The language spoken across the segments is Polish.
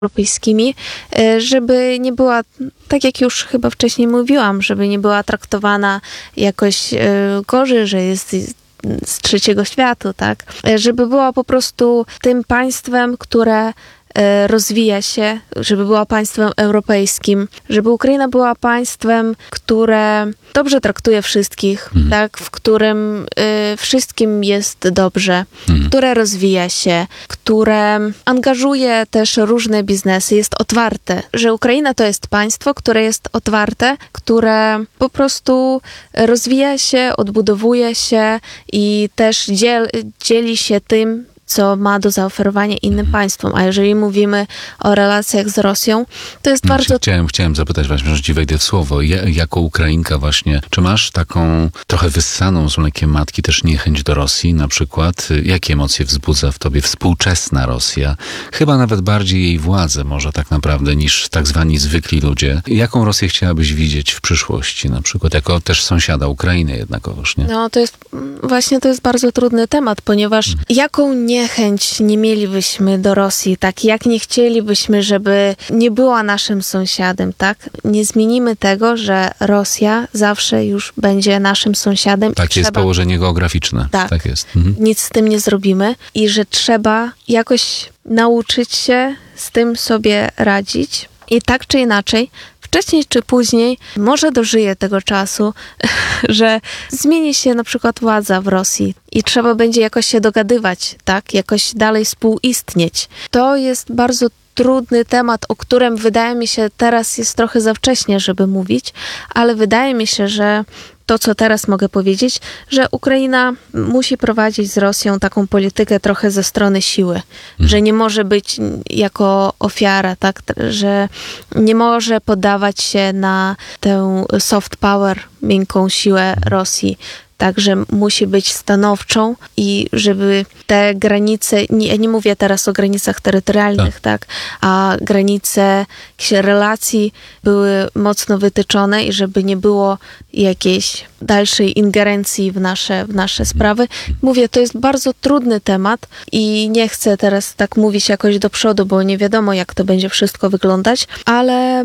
europejskimi, żeby nie była, tak jak już chyba wcześniej mówiłam, żeby nie była traktowana jakoś gorzej, że jest z trzeciego świata, tak? Żeby była po prostu tym państwem, które rozwija się, żeby była państwem europejskim, żeby Ukraina była państwem, które dobrze traktuje wszystkich, tak, w którym wszystkim jest dobrze, które rozwija się, które angażuje też różne biznesy, jest otwarte, że Ukraina to jest państwo, które jest otwarte, które po prostu rozwija się, odbudowuje się i też dzieli się tym, co ma do zaoferowania innym państwom. A jeżeli mówimy o relacjach z Rosją, to jest bardzo... Chciałem zapytać właśnie, że ci wejdę w słowo. Jako Ukrainka właśnie, czy masz taką trochę wyssaną z mlekiem matki też niechęć do Rosji na przykład? Jakie emocje wzbudza w tobie współczesna Rosja? Chyba nawet bardziej jej władze może tak naprawdę niż tak zwani zwykli ludzie. Jaką Rosję chciałabyś widzieć w przyszłości na przykład? Jako też sąsiada Ukrainy jednakowoż, nie? No to jest bardzo trudny temat, ponieważ jaką niechęć nie mielibyśmy do Rosji, tak? Jak nie chcielibyśmy, żeby nie była naszym sąsiadem, tak? Nie zmienimy tego, że Rosja zawsze już będzie naszym sąsiadem. Tak jest położenie geograficzne. Tak jest. Nic z tym nie zrobimy i że trzeba jakoś nauczyć się z tym sobie radzić i tak czy inaczej, wcześniej czy później może dożyje tego czasu, że zmieni się na przykład władza w Rosji i trzeba będzie jakoś się dogadywać, tak? Jakoś dalej współistnieć. To jest bardzo trudny temat, o którym wydaje mi się teraz jest trochę za wcześnie, żeby mówić, ale wydaje mi się, że to, co teraz mogę powiedzieć, że Ukraina musi prowadzić z Rosją taką politykę trochę ze strony siły, że nie może być jako ofiara, tak, że nie może poddawać się na tę soft power, miękką siłę Rosji. Także musi być stanowczą i żeby te granice, nie mówię teraz o granicach terytorialnych, tak, a granice relacji były mocno wytyczone i żeby nie było jakiejś dalszej ingerencji w nasze sprawy. Mówię, to jest bardzo trudny temat i nie chcę teraz tak mówić jakoś do przodu, bo nie wiadomo, jak to będzie wszystko wyglądać, ale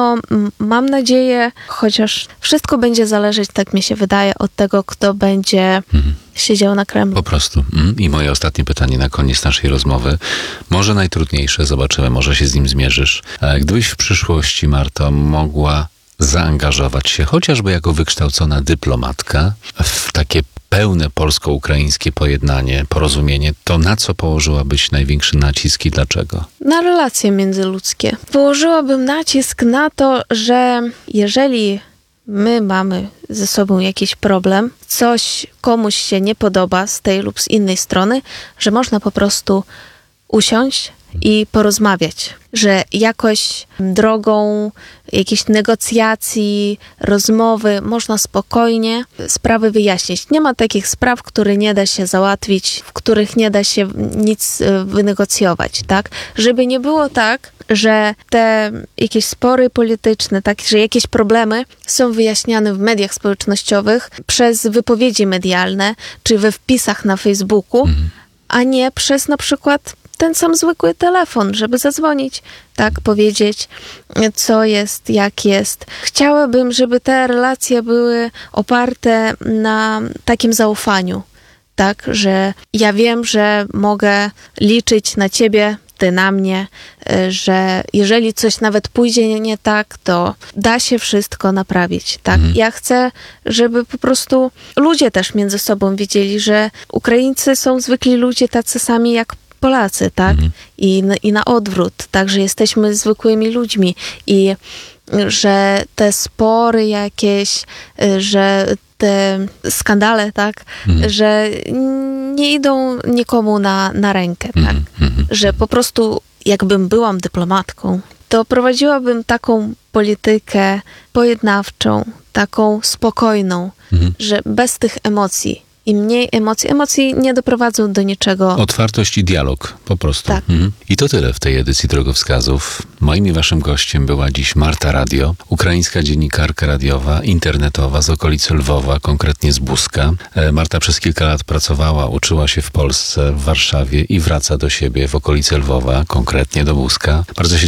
mam nadzieję, chociaż wszystko będzie zależeć, tak mi się wydaje, od tego, kto będzie siedział na Kremlu. Po prostu. I moje ostatnie pytanie na koniec naszej rozmowy. Może najtrudniejsze, zobaczymy, może się z nim zmierzysz. Gdybyś w przyszłości, Marto, mogła zaangażować się, chociażby jako wykształcona dyplomatka, w takie pełne polsko-ukraińskie pojednanie, porozumienie, to na co położyłabyś największy nacisk i dlaczego? Na relacje międzyludzkie. Położyłabym nacisk na to, że jeżeli my mamy ze sobą jakiś problem, coś komuś się nie podoba z tej lub z innej strony, że można po prostu usiąść i porozmawiać, że jakoś drogą jakichś negocjacji, rozmowy można spokojnie sprawy wyjaśnić. Nie ma takich spraw, które nie da się załatwić, w których nie da się nic wynegocjować, tak? Żeby nie było tak, że te jakieś spory polityczne, tak, że jakieś problemy są wyjaśniane w mediach społecznościowych przez wypowiedzi medialne, czy we wpisach na Facebooku, a nie przez na przykład ten sam zwykły telefon, żeby zadzwonić, tak, powiedzieć, co jest, jak jest. Chciałabym, żeby te relacje były oparte na takim zaufaniu, tak, że ja wiem, że mogę liczyć na ciebie, ty na mnie, że jeżeli coś nawet pójdzie nie tak, to da się wszystko naprawić, tak. Ja chcę, żeby po prostu ludzie też między sobą wiedzieli, że Ukraińcy są zwykli ludzie tacy sami jak Polacy, tak? I na odwrót, tak, że jesteśmy zwykłymi ludźmi i że te spory jakieś, że te skandale, tak, że nie idą nikomu na rękę, tak? Że po prostu jakbym byłam dyplomatką, to prowadziłabym taką politykę pojednawczą, taką spokojną, że bez tych emocji. i mniej emocji. Emocji nie doprowadzą do niczego. Otwartość i dialog, po prostu. Tak. I to tyle w tej edycji Drogowskazów. Moim i waszym gościem była dziś Marta Radio, ukraińska dziennikarka radiowa, internetowa z okolicy Lwowa, konkretnie z Buska. Marta przez kilka lat pracowała, uczyła się w Polsce, w Warszawie i wraca do siebie w okolice Lwowa, konkretnie do Buska. Bardzo się